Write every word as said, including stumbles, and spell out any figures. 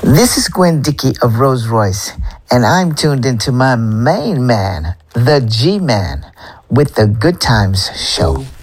This is Gwen Dickey of Rolls Royce, and I'm tuned into my main man, the G-Man, with the Good Times Show.